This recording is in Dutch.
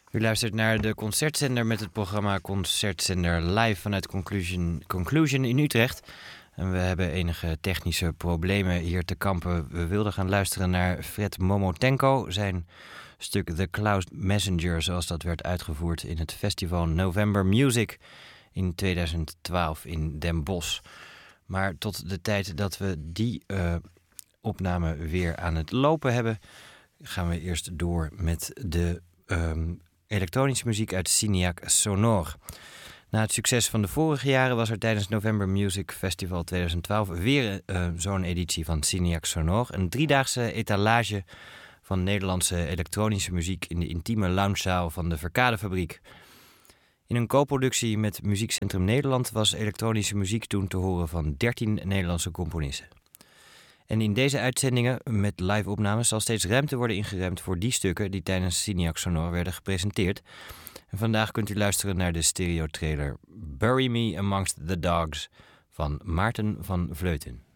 U luistert naar de Concertzender met het programma Concertzender Live vanuit Conclusion in Utrecht. En we hebben enige technische problemen hier te kampen. We wilden gaan luisteren naar Fred Momotenko, zijn stuk The Cloud Messenger, zoals dat werd uitgevoerd in het festival November Music in 2012 in Den Bosch. Maar tot de tijd dat we die opname weer aan het lopen hebben, gaan we eerst door met de elektronische muziek uit Signac Sonore. Na het succes van de vorige jaren was er tijdens November Music Festival 2012 weer zo'n editie van Signac Sonore. Een 3-daagse etalage van Nederlandse elektronische muziek in de intieme loungezaal van de Verkadefabriek. In een co-productie met Muziekcentrum Nederland was elektronische muziek toen te horen van 13 Nederlandse componisten. En in deze uitzendingen met live-opnames zal steeds ruimte worden ingeruimd voor die stukken die tijdens Signac Sonore werden gepresenteerd. En vandaag kunt u luisteren naar de stereo-trailer Bury Me Amongst the Dogs van Maarten van Vleuten.